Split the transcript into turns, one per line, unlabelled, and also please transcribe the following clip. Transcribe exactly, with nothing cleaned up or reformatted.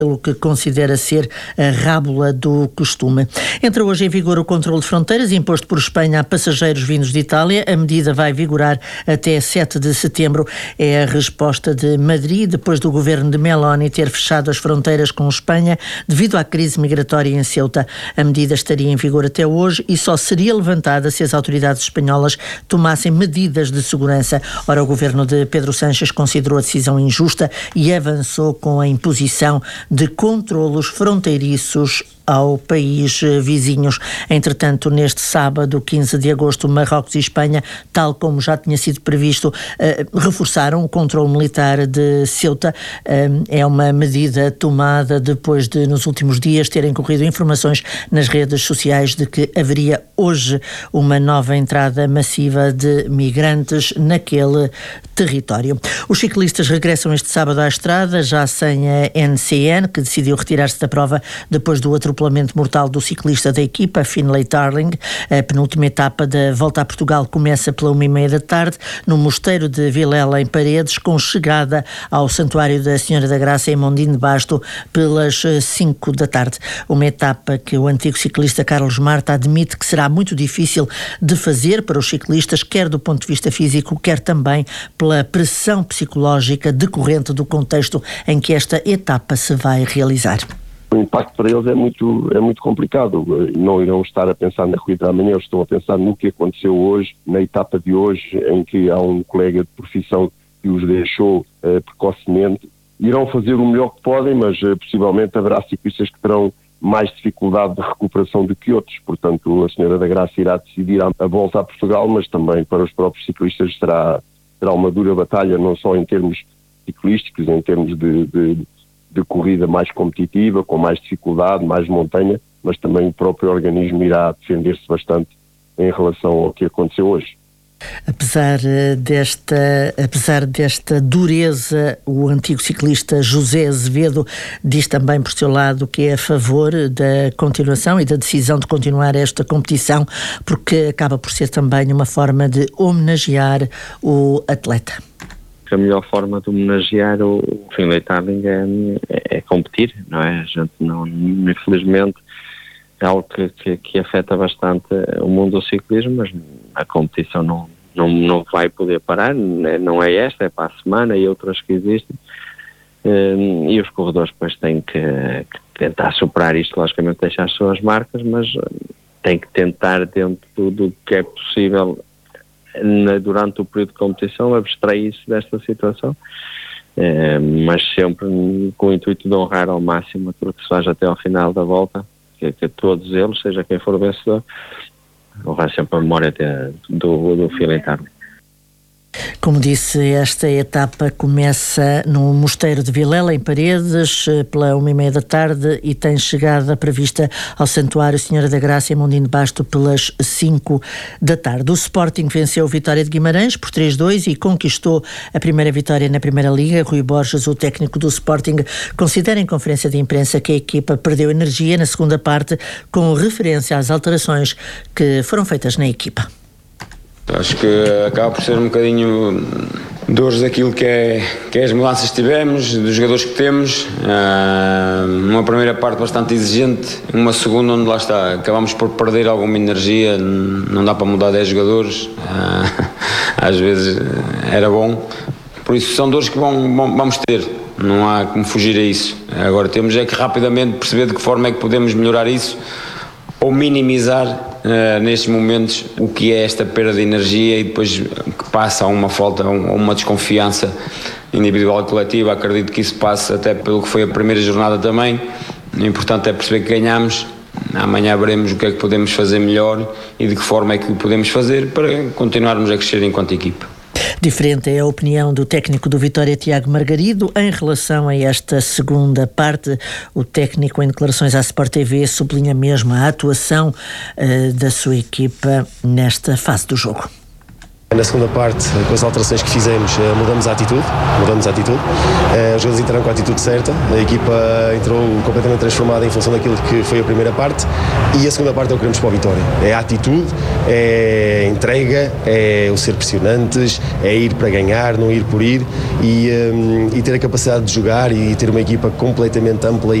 o que considera ser a rábula do costume. Entra hoje em vigor o controle de fronteiras imposto por Espanha a passageiros vindos de Itália. A medida vai vigorar até sete de setembro. É a resposta de Madrid, depois do governo de Meloni ter fechado as fronteiras com Espanha devido à crise migratória em Ceuta. A medida estaria em vigor até hoje e só seria levantada se as autoridades espanholas tomassem medidas de segurança. Ora, o governo de Pedro Sánchez considerou a decisão injusta e avançou com a imposição de controlos fronteiriços ao país vizinhos. Entretanto, neste sábado, quinze de agosto, Marrocos e Espanha, tal como já tinha sido previsto, eh, reforçaram o controle militar de Ceuta. Eh, é uma medida tomada depois de, nos últimos dias, terem corrido informações nas redes sociais de que haveria hoje uma nova entrada massiva de migrantes naquele território. Os ciclistas regressam este sábado à estrada, já sem a N C N, que decidiu retirar-se da prova depois do atropelamento mortal do ciclista da equipa, Finlay Darling. A penúltima etapa da Volta a Portugal começa pela uma e meia da tarde, no Mosteiro de Vilela, em Paredes, com chegada ao Santuário da Senhora da Graça, em Mondim de Basto, pelas cinco da tarde. Uma etapa que o antigo ciclista Carlos Marta admite que será muito difícil de fazer para os ciclistas, quer do ponto de vista físico, quer também pela pressão psicológica decorrente do contexto em que esta etapa se vai realizar.
O impacto para eles é muito, é muito complicado. Não irão estar a pensar na corrida de amanhã, eles estão a pensar no que aconteceu hoje, na etapa de hoje, em que há um colega de profissão que os deixou uh, precocemente. Irão fazer o melhor que podem, mas uh, possivelmente haverá ciclistas que terão mais dificuldade de recuperação do que outros. Portanto, a Senhora da Graça irá decidir a, a volta a Portugal, mas também para os próprios ciclistas será, será uma dura batalha, não só em termos ciclísticos, em termos de... de de corrida mais competitiva, com mais dificuldade, mais montanha, mas também o próprio organismo irá defender-se bastante em relação ao que aconteceu hoje.
Apesar desta, apesar desta dureza, o antigo ciclista José Azevedo diz também por seu lado que é a favor da continuação e da decisão de continuar esta competição, porque acaba por ser também uma forma de homenagear o atleta.
A melhor forma de homenagear o Finlay Darling é, é competir, não é? A gente não, infelizmente, é algo que, que, que afeta bastante o mundo do ciclismo, mas a competição não, não, não vai poder parar, não é esta, é para a semana e outras que existem. E os corredores depois têm que, que tentar superar isto, logicamente deixar as suas marcas, mas têm que tentar, dentro do que é possível, durante o período de competição, abstrair-se desta situação, é, mas sempre com o intuito de honrar ao máximo aquilo que se faz até ao final da volta, que, que todos eles, seja quem for o vencedor, honrar sempre a memória de, do, do Finlay Darling.
Como disse, esta etapa começa no Mosteiro de Vilela, em Paredes, pela uma e meia da tarde e tem chegada prevista ao Santuário Senhora da Graça, em Mondim de Basto, pelas cinco da tarde. O Sporting venceu o Vitória de Guimarães por três a dois e conquistou a primeira vitória na Primeira Liga. Rui Borges, o técnico do Sporting, considera em conferência de imprensa que a equipa perdeu energia na segunda parte, com referência às alterações que foram feitas na equipa.
Acho que acaba por ser um bocadinho dores daquilo que é, que é as mudanças que tivemos, dos jogadores que temos. Uh, uma primeira parte bastante exigente, uma segunda onde lá está, acabamos por perder alguma energia, não dá para mudar dez jogadores, uh, às vezes era bom. Por isso são dores que vão, vão, vamos ter, não há como fugir a isso. Agora temos é que rapidamente perceber de que forma é que podemos melhorar isso, ou minimizar uh, nestes momentos o que é esta perda de energia e depois que passa a uma falta, a uma desconfiança individual e coletiva. Acredito que isso passa até pelo que foi a primeira jornada também. O importante é perceber que ganhamos. Amanhã veremos o que é que podemos fazer melhor e de que forma é que o podemos fazer para continuarmos a crescer enquanto equipa.
Diferente é a opinião do técnico do Vitória, Tiago Margarido, em relação a esta segunda parte. O técnico, em declarações à Sport T V, sublinha mesmo a atuação uh, da sua equipa nesta fase do jogo.
Na segunda parte, com as alterações que fizemos, mudamos a atitude, mudamos a atitude. Os jogadores entraram com a atitude certa, a equipa entrou completamente transformada em função daquilo que foi a primeira parte, e a segunda parte é o que queremos para a vitória. É a atitude, é a entrega, é o ser pressionantes, é ir para ganhar, não ir por ir, e, um, e ter a capacidade de jogar e ter uma equipa completamente ampla